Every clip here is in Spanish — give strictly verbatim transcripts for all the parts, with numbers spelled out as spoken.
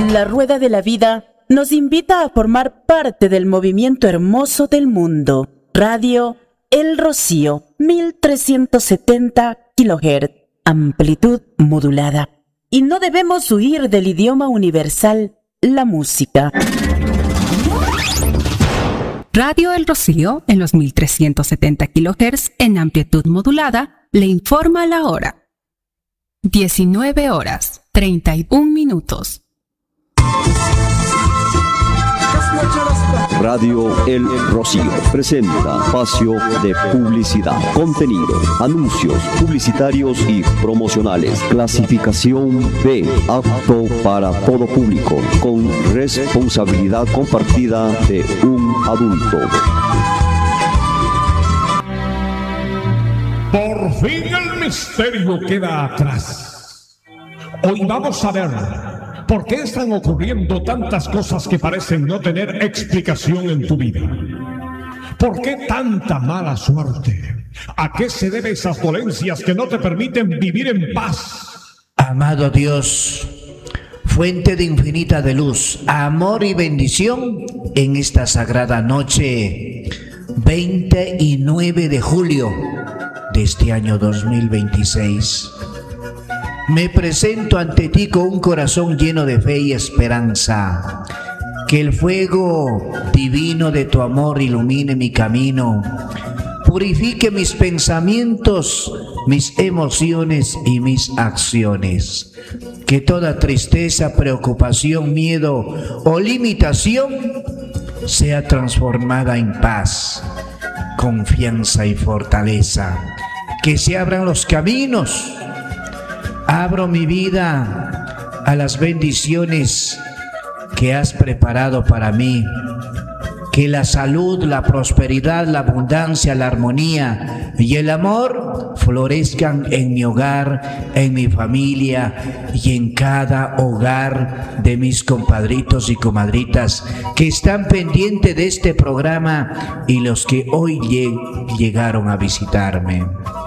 La rueda de la vida nos invita a formar parte del movimiento hermoso del mundo. Radio El Rocío, mil trescientos setenta kilohertz, amplitud modulada. Y no debemos huir del idioma universal, la música. Radio El Rocío, en los mil trescientos setenta kilohertz en amplitud modulada, le informa la hora. diecinueve horas, treinta y un minutos. Radio El Rocío presenta espacio de publicidad, contenido, anuncios publicitarios y promocionales. Clasificación B, apto para todo público, con responsabilidad compartida de un adulto. Por fin el misterio queda atrás. Hoy vamos a ver por qué están ocurriendo tantas cosas que parecen no tener explicación en tu vida. ¿Por qué tanta mala suerte? ¿A qué se deben esas dolencias que no te permiten vivir en paz? Amado Dios, fuente de infinita de luz, amor y bendición, en esta sagrada noche veintinueve de julio de este año dos mil veintiséis, me presento ante ti con un corazón lleno de fe y esperanza. Que el fuego divino de tu amor ilumine mi camino, purifique mis pensamientos, mis emociones y mis acciones. Que toda tristeza, preocupación, miedo o limitación sea transformada en paz, confianza y fortaleza. Que se abran los caminos. Abro mi vida a las bendiciones que has preparado para mí. Que la salud, la prosperidad, la abundancia, la armonía y el amor florezcan en mi hogar, en mi familia y en cada hogar de mis compadritos y comadritas que están pendientes de este programa y los que hoy lleg- llegaron a visitarme.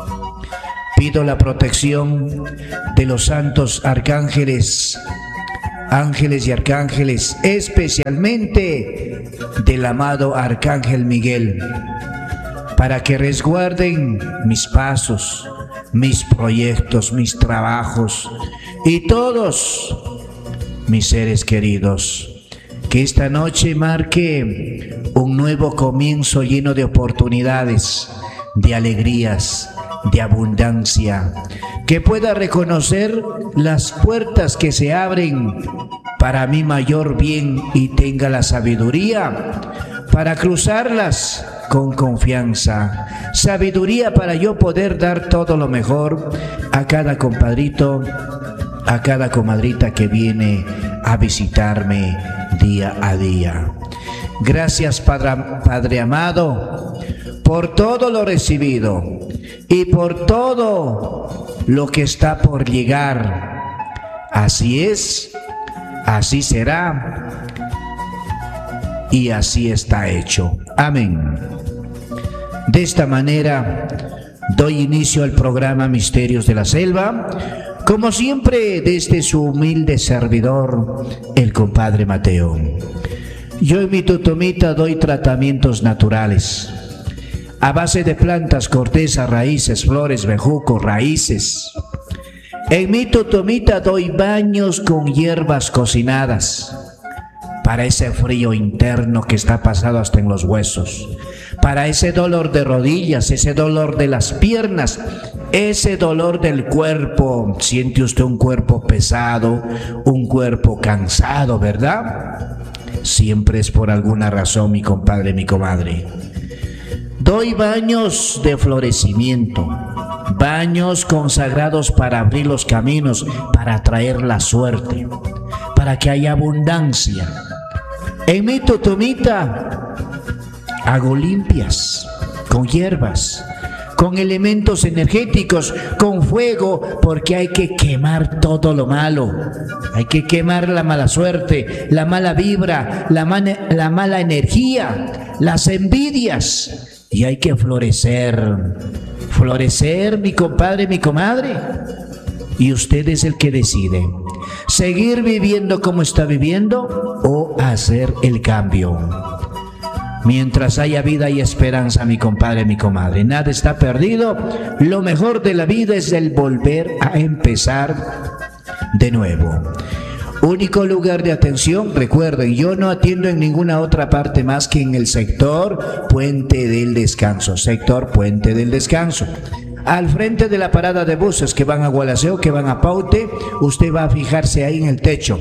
Pido la protección de los santos arcángeles, ángeles y arcángeles, especialmente del amado Arcángel Miguel, para que resguarden mis pasos, mis proyectos, mis trabajos y todos mis seres queridos. Que esta noche marque un nuevo comienzo lleno de oportunidades, de alegrías, de abundancia, que pueda reconocer las puertas que se abren para mi mayor bien y tenga la sabiduría para cruzarlas con confianza, sabiduría para yo poder dar todo lo mejor a cada compadrito, a cada comadrita que viene a visitarme día a día. Gracias, Padre, Padre amado, por todo lo recibido y por todo lo que está por llegar. Así es, así será y así está hecho. Amén. De esta manera doy inicio al programa Misterios de la Selva, como siempre desde su humilde servidor, el compadre Mateo. Yo en mi tutomita doy tratamientos naturales a base de plantas, corteza, raíces, flores, bejucos, raíces. En mi tutomita doy baños con hierbas cocinadas para ese frío interno que está pasado hasta en los huesos, para ese dolor de rodillas, ese dolor de las piernas, ese dolor del cuerpo. Siente usted un cuerpo pesado, un cuerpo cansado, ¿verdad? Siempre es por alguna razón, mi compadre, mi comadre. Doy baños de florecimiento, baños consagrados para abrir los caminos, para atraer la suerte, para que haya abundancia. En mi tutumita hago limpias con hierbas, con elementos energéticos, con fuego, porque hay que quemar todo lo malo. Hay que quemar la mala suerte, la mala vibra, la, man- la mala energía, las envidias. Y hay que florecer, florecer, mi compadre, mi comadre. y usted es el que decide. ¿Seguir viviendo como está viviendo o hacer el cambio? Mientras haya vida y esperanza, mi compadre, mi comadre, nada está perdido. Lo mejor de la vida es el volver a empezar de nuevo. Único lugar de atención, recuerden, yo no atiendo en ninguna otra parte más que en el sector Puente del Descanso. Sector Puente del Descanso. Al frente de la parada de buses que van a Gualaceo, que van a Paute, usted va a fijarse ahí en el techo.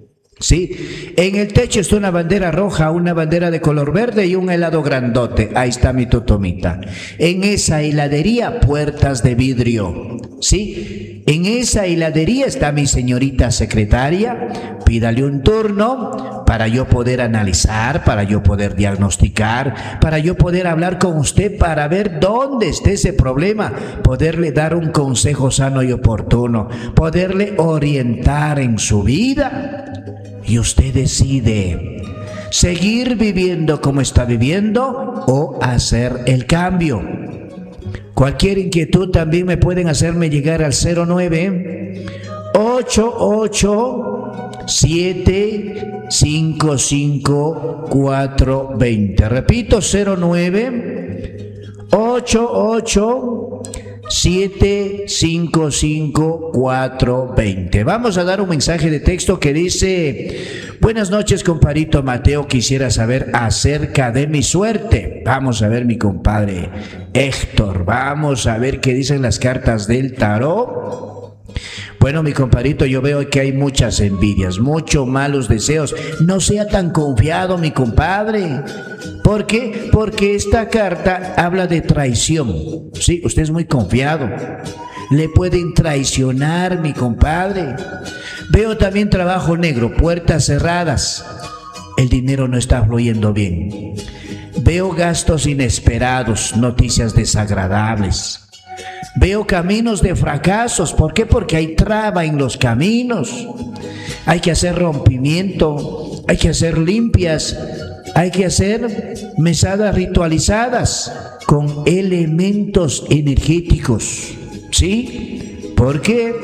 Sí, en el techo está una bandera roja, una bandera de color verde y un helado grandote. Ahí está mi totomita. En esa heladería, puertas de vidrio. Sí, en esa heladería está mi señorita secretaria. Pídale un turno para yo poder analizar, para yo poder diagnosticar, para yo poder hablar con usted, para ver dónde está ese problema, poderle dar un consejo sano y oportuno, poderle orientar en su vida. Y usted decide seguir viviendo como está viviendo o hacer el cambio. Cualquier inquietud también me pueden hacerme llegar al cero nueve ocho ocho siete cinco cinco cuatro dos cero. Repito, cero nueve ocho ocho siete cinco cinco cuatro dos cero. Vamos a dar un mensaje de texto que dice: buenas noches, compadrito Mateo, quisiera saber acerca de mi suerte. Vamos a ver, mi compadre Héctor, vamos a ver qué dicen las cartas del tarot. Bueno, mi compadrito, yo veo que hay muchas envidias, muchos malos deseos. No sea tan confiado, mi compadre. ¿Por qué? Porque esta carta habla de traición. Sí, usted es muy confiado. Le pueden traicionar, mi compadre. Veo también trabajo negro, puertas cerradas. El dinero no está fluyendo bien. Veo gastos inesperados, noticias desagradables. Veo caminos de fracasos. ¿Por qué? Porque hay traba en los caminos. Hay que hacer rompimiento, hay que hacer limpias, hay que hacer mesadas ritualizadas con elementos energéticos. ¿Sí? ¿Por qué?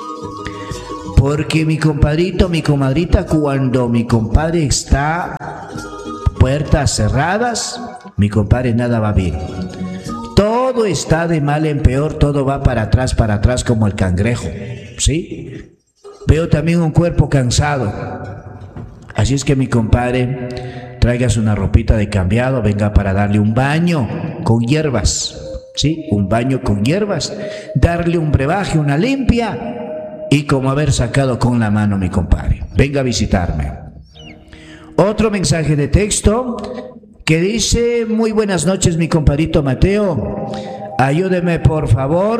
Porque mi compadrito, mi comadrita, cuando mi compadre está puertas cerradas, mi compadre nada va bien. Todo está de mal en peor, todo va para atrás, para atrás como el cangrejo, ¿sí? Veo también un cuerpo cansado. Así es que mi compadre, tráigase una ropita de cambiado, venga para darle un baño con hierbas, ¿sí? Un baño con hierbas, darle un brebaje, una limpia y como haber sacado con la mano, mi compadre. Venga a visitarme. Otro mensaje de texto que dice: muy buenas noches, mi compadrito Mateo, ayúdeme por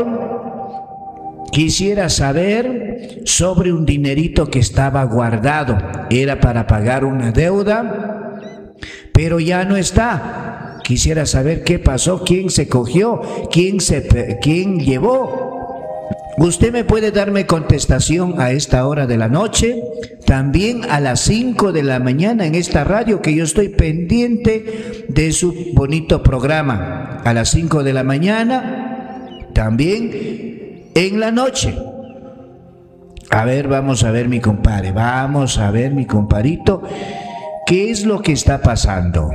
favor, quisiera saber sobre un dinerito que estaba guardado, era para pagar una deuda, pero ya no está. Quisiera saber qué pasó, quién se cogió, quién, se, quién llevó. Usted me puede darme contestación a esta hora de la noche, también a las cinco de la mañana en esta radio, que yo estoy pendiente de su bonito programa. A las cinco de la mañana, también en la noche. A ver, vamos a ver, mi compadre, vamos a ver, mi compadrito, ¿qué es lo que está pasando?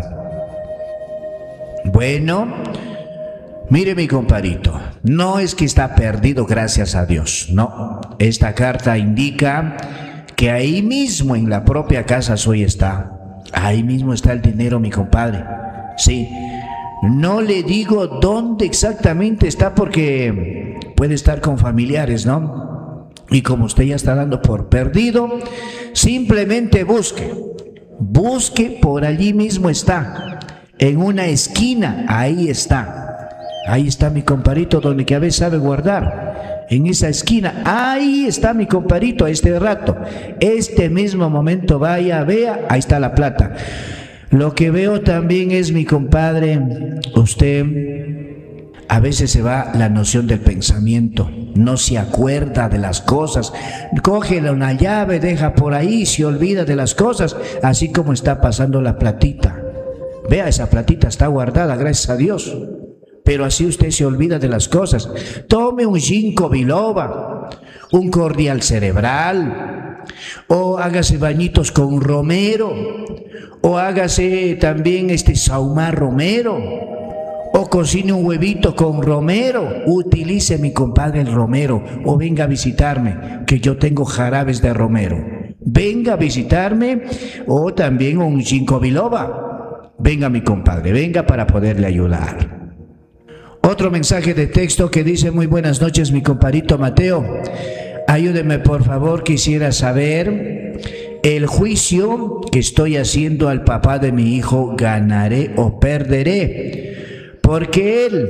Bueno, mire, mi compadrito, no es que está perdido, gracias a Dios, no. Esta carta indica que ahí mismo en la propia casa suya está. Ahí mismo está el dinero, mi compadre. Sí, no le digo dónde exactamente está porque puede estar con familiares, ¿no? Y como usted ya está dando por perdido, simplemente busque. Busque, por allí mismo está. En una esquina, ahí está. Ahí está mi compadrito, donde que a veces sabe guardar. En esa esquina, ahí está mi compadrito, este rato. Este mismo momento, vaya, vea, ahí está la plata. Lo que veo también es, mi compadre, usted a veces se va la noción del pensamiento. No se acuerda de las cosas. Coge una llave, deja por ahí, se olvida de las cosas. Así como está pasando la platita. Vea, esa platita está guardada, gracias a Dios. Pero así usted se olvida de las cosas. Tome un ginkgo biloba, un cordial cerebral, o hágase bañitos con romero, o hágase también este saumar romero, o cocine un huevito con romero. Utilice, mi compadre, el romero, o venga a visitarme, que yo tengo jarabes de romero. Venga a visitarme, o también un ginkgo biloba. Venga, mi compadre, venga para poderle ayudar. Otro mensaje de texto que dice: muy buenas noches, mi compadrito Mateo. Ayúdeme, por favor, quisiera saber el juicio que estoy haciendo al papá de mi hijo. ¿Ganaré o perderé? Porque él,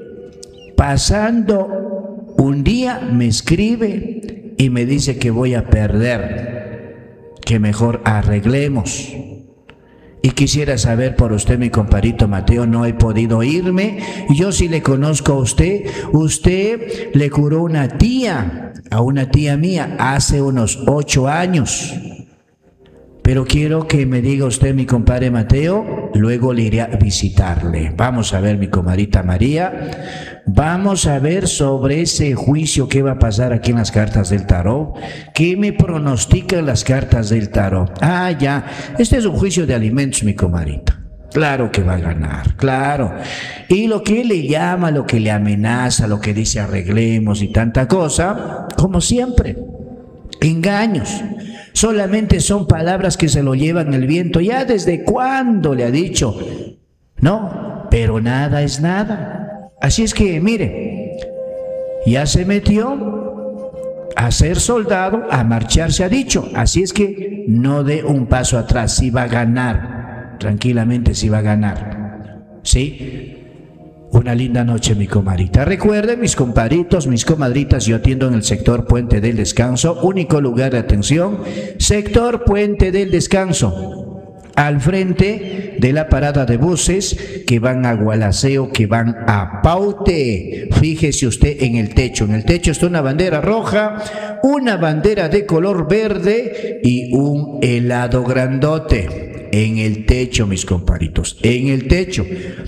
pasando un día, me escribe y me dice que voy a perder, que mejor arreglemos. Y quisiera saber por usted, mi compadrito Mateo, no he podido irme. Yo sí le conozco a usted. Usted le curó una tía, a una tía mía, hace unos ocho años. Pero quiero que me diga usted, mi compadre Mateo, luego le iré a visitarle. Vamos a ver, mi comadrita María, vamos a ver sobre ese juicio que va a pasar aquí en las cartas del tarot. ¿Qué me pronostican las cartas del tarot? Ah, ya, este es un juicio de alimentos, mi comadrita. Claro que va a ganar, claro. Y lo que le llama, lo que le amenaza, lo que dice arreglemos y tanta cosa, como siempre, engaños. Solamente son palabras que se lo llevan el viento. ¿Ya desde cuándo le ha dicho? No, pero nada es nada. Así es que, mire, ya se metió a ser soldado, a marchar se ha dicho. Así es que no dé un paso atrás, sí va a ganar. Tranquilamente sí va a ganar. ¿Sí? Una linda noche, mi comadrita. Recuerden, mis compadritos, mis comadritas, yo atiendo en el sector Puente del Descanso, único lugar de atención, sector Puente del Descanso, al frente de la parada de buses que van a Gualaceo, que van a Paute. Fíjese usted en el techo, en el techo está una bandera roja, una bandera de color verde y un helado grandote. En el techo, mis compadritos, en el techo.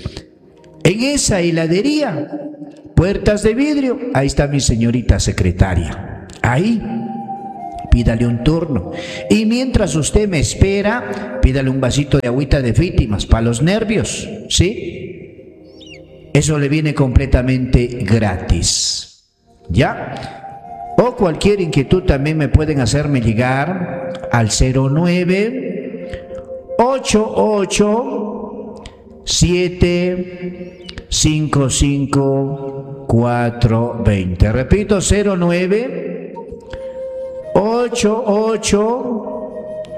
En esa heladería, puertas de vidrio, ahí está mi señorita secretaria. Ahí, pídale un turno. Y mientras usted me espera, pídale un vasito de agüita de víctimas para los nervios, ¿sí? Eso le viene completamente gratis. ¿Ya? O cualquier inquietud también me pueden hacerme llegar al cero nueve ocho ocho siete cinco cinco cuatro dos cero. Repito, cero nueve ocho ocho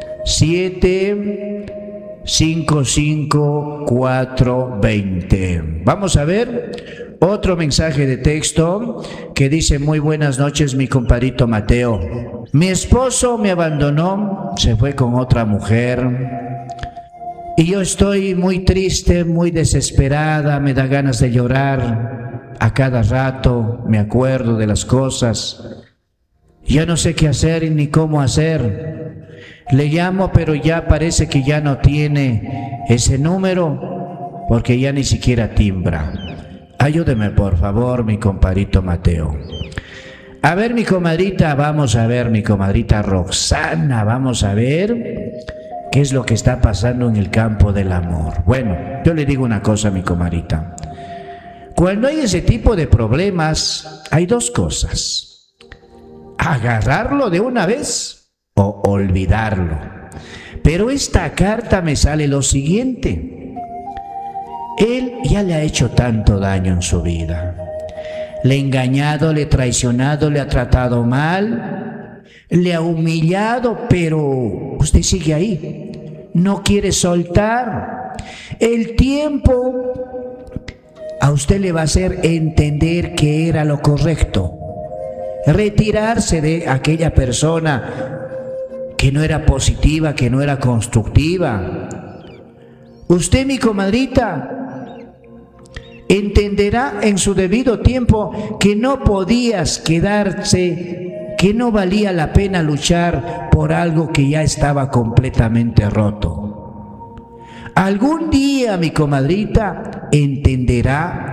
siete cinco cinco cuatro dos cero. Vamos a ver otro mensaje de texto que dice: muy buenas noches, mi compadrito Mateo. Mi esposo me abandonó, se fue con otra mujer. Y yo estoy muy triste, muy desesperada, me da ganas de llorar. A cada rato me acuerdo de las cosas. Ya no sé qué hacer ni cómo hacer. Le llamo, pero ya parece que ya no tiene ese número, porque ya ni siquiera timbra. Ayúdeme, por favor, mi compadrito Mateo. A ver, mi comadrita, vamos a ver, mi comadrita Roxana, vamos a ver ¿qué es lo que está pasando en el campo del amor? Bueno, yo le digo una cosa, mi comadrita. Cuando hay ese tipo de problemas, hay dos cosas: agarrarlo de una vez o olvidarlo. Pero esta carta me sale lo siguiente: él ya le ha hecho tanto daño en su vida. Le ha engañado, le ha traicionado, le ha tratado mal, le ha humillado, pero usted sigue ahí, no quiere soltar. El tiempo a usted le va a hacer entender que era lo correcto, retirarse de aquella persona que no era positiva, que no era constructiva. Usted, mi comadrita, entenderá en su debido tiempo que no podías quedarse, que no valía la pena luchar por algo que ya estaba completamente roto. Algún día, mi comadrita, entenderá que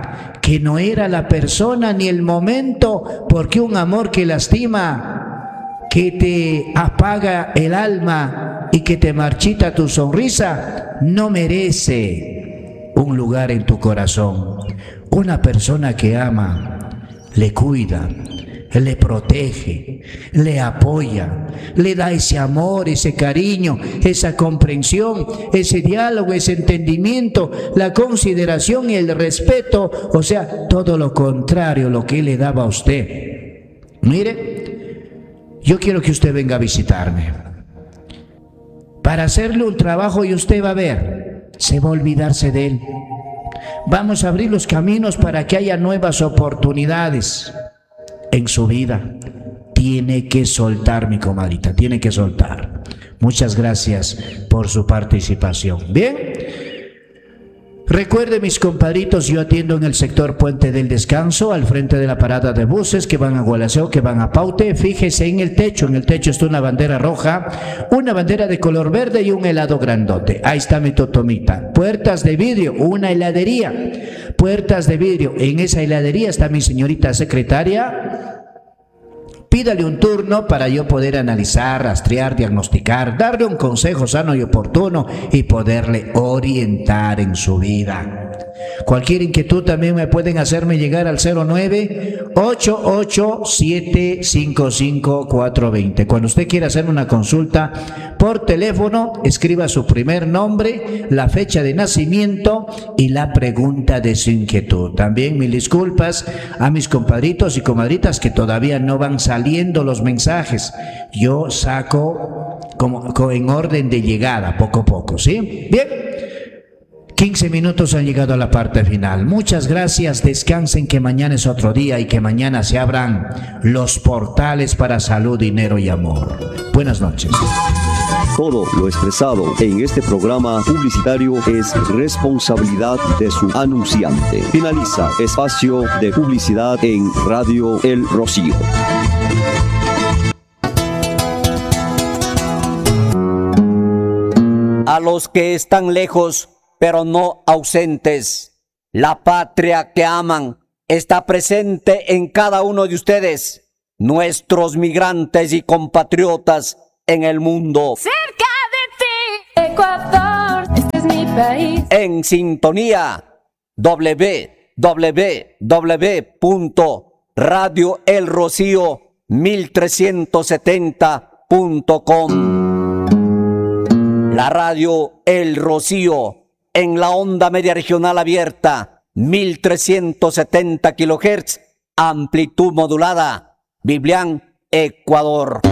que no era la persona ni el momento, porque un amor que lastima, que te apaga el alma y que te marchita tu sonrisa, no merece un lugar en tu corazón. Una persona que ama, le cuida, le protege, le apoya, le da ese amor, ese cariño, esa comprensión, ese diálogo, ese entendimiento, la consideración y el respeto, o sea, todo lo contrario, lo que él le daba a usted. Mire, yo quiero que usted venga a visitarme para hacerle un trabajo y usted va a ver, se va a olvidarse de él. Vamos a abrir los caminos para que haya nuevas oportunidades en su vida. Tiene que soltar, mi comadrita, tiene que soltar. Muchas gracias por su participación. Bien, recuerde, mis compadritos, yo atiendo en el sector Puente del Descanso, al frente de la parada de buses que van a Gualaceo, que van a Paute. Fíjese en el techo, en el techo está una bandera roja, una bandera de color verde y un helado grandote. Ahí está mi totomita. Puertas de vidrio, una heladería. Puertas de vidrio, en esa heladería está mi señorita secretaria. Pídale un turno para yo poder analizar, rastrear, diagnosticar, darle un consejo sano y oportuno y poderle orientar en su vida. Cualquier inquietud también me pueden hacerme llegar al cero nueve ocho ocho siete cinco cinco cuatro dos cero. Cuando usted quiera hacer una consulta por teléfono, escriba su primer nombre, la fecha de nacimiento y la pregunta de su inquietud. También mil disculpas a mis compadritos y comadritas que todavía no van saliendo los mensajes. Yo saco como, como en orden de llegada, poco a poco, ¿sí? Bien. quince minutos han llegado a la parte final. Muchas gracias, descansen, que mañana es otro día y que mañana se abran los portales para salud, dinero y amor. Buenas noches. Todo lo expresado en este programa publicitario es responsabilidad de su anunciante. Finaliza espacio de publicidad en Radio El Rocío. A los que están lejos, pero no ausentes, la patria que aman está presente en cada uno de ustedes, nuestros migrantes y compatriotas en el mundo. Cerca de ti, Ecuador, este es mi país. En sintonía, doble u doble u doble u punto radio el rocío mil trescientos setenta punto com. La radio El Rocío en la onda media regional abierta, mil trescientos setenta kilohertz, amplitud modulada, Biblián, Ecuador.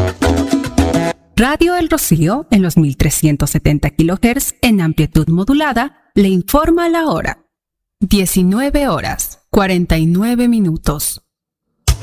Radio El Rocío en los mil trescientos setenta kilohertz en amplitud modulada le informa la hora. diecinueve horas, cuarenta y nueve minutos.